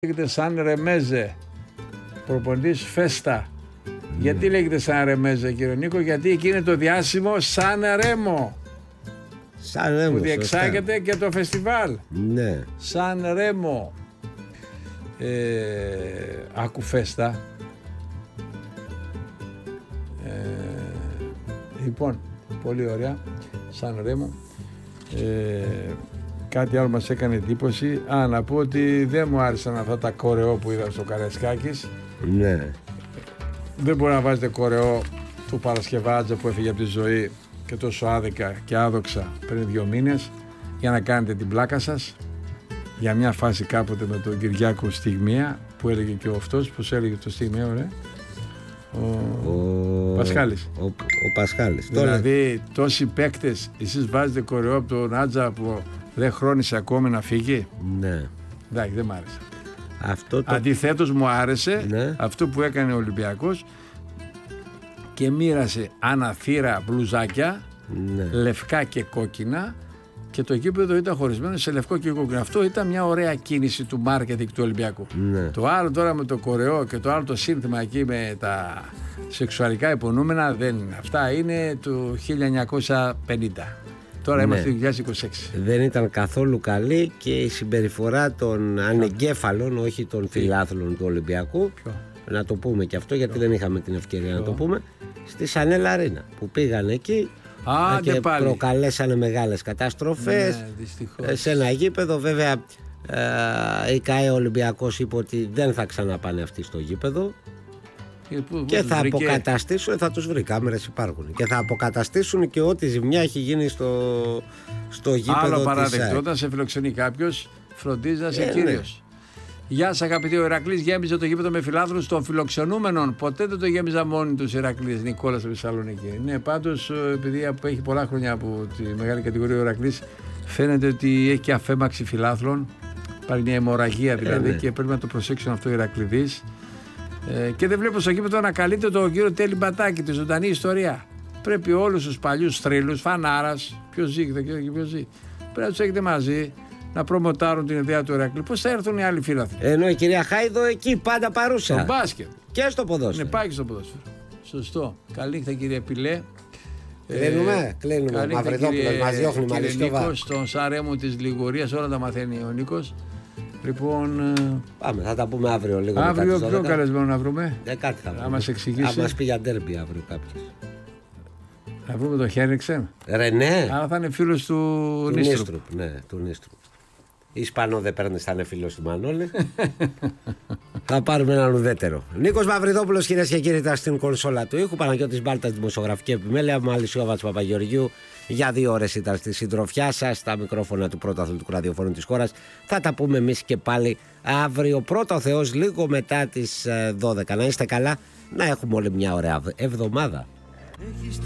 Λέγεται σαν Ρεμέζε, προπονητής Φέστα. Γιατί λέγεται σαν Ρεμέζε, κύριε Νίκο? Γιατί εκεί είναι το διάσημο Σαν Ρέμο, που διεξάγεται και το φεστιβάλ. Ναι. Σαν Ρέμο. Άκου Φέστα. Λοιπόν, πολύ ωραία. Σαν Ρέμο. Κάτι άλλο μας έκανε εντύπωση. Να πω ότι δεν μου άρεσαν αυτά τα κορεό που είδα στο Καραϊσκάκης. Ναι. Δεν μπορεί να βάζετε κορεό του Παρασκευάτζα που έφυγε από τη ζωή και τόσο άδικα και άδοξα πριν 2 μήνες για να κάνετε την πλάκα σας. Για μια φάση κάποτε με τον Κυριάκο Στιγμία που έλεγε και ο αυτός, πώς έλεγε το Στιγμία, ωραία. Ο Πασχάλης. Ο Πασχάλης. Δηλαδή τόσοι παίκτες, εσείς βάζετε κορεό από τον Άτζα που δεν χρόνισε ακόμη να φύγει. Ναι. Εντάξει, δεν μ' άρεσε. Αντιθέτως μου άρεσε, ναι, αυτό που έκανε ο Ολυμπιακός και μοίρασε αναθύρα μπλουζάκια, ναι, λευκά και κόκκινα, και το γήπεδο ήταν χωρισμένο σε λευκό και κόκκινο. Αυτό ήταν μια ωραία κίνηση του μάρκετινγκ του Ολυμπιακού. Ναι. Το άλλο τώρα με το κορεό και το άλλο το σύνθημα εκεί με τα σεξουαλικά υπονοούμενα δεν είναι. Αυτά είναι του 1950. Τώρα είμαστε το 2026. Δεν ήταν καθόλου καλή και η συμπεριφορά των ανεγκέφαλων, όχι των φιλάθλων του Ολυμπιακού. Ποιο? Να το πούμε και αυτό, γιατί δεν είχαμε την ευκαιρία να το πούμε. Στη Σανέλ Αρίνα που πήγαν εκεί και πάλι προκαλέσανε μεγάλες καταστροφές, ναι, σε ένα γήπεδο. Βέβαια η ΚΑΕ Ολυμπιακός είπε ότι δεν θα ξαναπάνε αυτοί στο γήπεδο. Και θα αποκαταστήσουν, θα τους βρει, κάμερες υπάρχουν, και θα αποκαταστήσουν και ό,τι ζημιά έχει γίνει στο γήπεδο. Άλλο παράδειγμα, όταν σε φιλοξενεί κάποιος, φροντίζει να είσαι κύριος. Γεια σας αγαπητοί, ο Ηρακλής γέμιζε το γήπεδο με φιλάθλους των φιλοξενούμενων. Ποτέ δεν το γέμιζα μόνοι τους Ηρακλής, Νικόλας στη Θεσσαλονίκη. Ναι, πάντως επειδή έχει πολλά χρόνια από τη μεγάλη κατηγορία ο Ηρακλής, φαίνεται ότι έχει και αφέμαξη φιλάθλων. Υπάρχει μια αιμορραγία δηλαδή, και πρέπει να το προσέξουν αυτό οι Ηρακληδείς. Και δεν βλέπω στο γήπεδο να καλείται τον κύριο Τέλη Μπατάκη, τη ζωντανή ιστορία. Πρέπει όλους τους παλιούς θρύλους, Φανάρας, ποιος ζει, δεν ξέρω ποιος ζει, πρέπει να τους έχετε μαζί, να προμοτάρουν την ιδέα του Ηρακλή. Πώς θα έρθουν οι άλλοι φίλαθλοι? Ενώ η κυρία Χάιδο εκεί πάντα παρούσα. Στο μπάσκετ. Και στο ποδόσφαιρο. Ναι, πάει και στο ποδόσφαιρο. Σωστό. Καλή νύχτα κύριε Πιλέ. Κλείνουμε. Μαυριδόπουλος μας διώχνει Μαλισιόβα. Νίκος, στον Σαρέμο της Λιγουρίας, όλα τα μαθαίνει ο Νίκος. Λοιπόν, πάμε, θα τα πούμε αύριο λίγο. Αύριο ποιο καλεσμένο να βρούμε? Κάτι θα βρούμε. Να μας εξηγήσει. Θα μας πει για ντέρμπι αύριο κάποιος. Θα βρούμε τον Χένριξεν. Ναι. Άρα θα είναι φίλος του Νίστρουπ. Ναι, του Νίστρουπ. Ισπανό δεν παίρνει, θα είναι φίλος του Μανώλη. Θα πάρουμε έναν ουδέτερο. Νίκος Μαυριδόπουλος, κυρίες και κύριοι, ήταν στην κονσόλα του ήχου. Παναγιώτης Μπάλτας, δημοσιογραφική επιμέλεια. Μαλισιόβας Παπαγεωργίου. Για 2 ώρες ήταν στη συντροφιά σας, στα μικρόφωνα του πρώτου αθλητικού ραδιοφώνου της χώρας. Θα τα πούμε εμείς και πάλι αύριο, πρώτο Θεός, λίγο μετά τις 12. Να είστε καλά, να έχουμε όλη μια ωραία εβδομάδα.